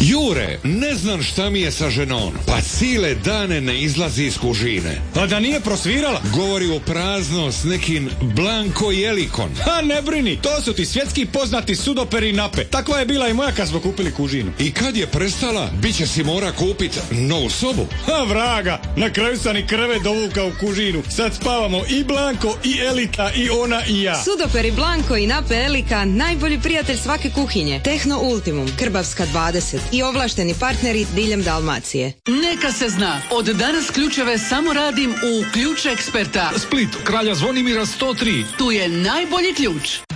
Jure, ne znam šta mi je sa ženom, pa cijele dane ne izlazi iz kužine. A da nije prosvirala? Govori u prazno s nekim Blanko Jelikon. Ha, ne brini, to su ti svjetski poznati sudoperi nape. Takva je bila i moja kad smo kupili kužinu. I kad je prestala, bit će si mora kupiti novu sobu. Ha, vraga, na kraju sam i krevet dovukao u kužinu. Sad spavamo i Blanko, i Elika, i ona i ja. Sudoperi Blanko i nape Elika, najbolji prijatelj svake kuhinje. Tehno Ultimum, Krbavska 20 i ovlašteni partneri diljem Dalmacije. Neka se zna, od danas ključeve samo radim u Ključ Eksperta. Split, Kralja Zvonimira 103. Tu je najbolji ključ.